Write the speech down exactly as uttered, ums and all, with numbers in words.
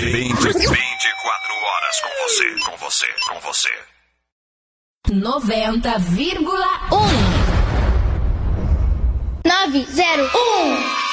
vinte e quatro horas com você, com você, com você. noventa vírgula um. nove zero um.